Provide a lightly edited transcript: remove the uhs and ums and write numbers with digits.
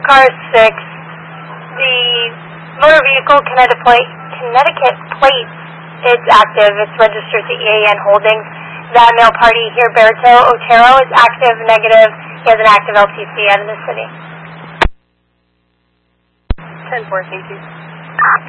car is 6. The motor vehicle Connecticut plate is active. It's registered to EAN Holdings. That male party, Herberto Otero, is active, negative. He has an active LTC out of the city. 10-4, thank you.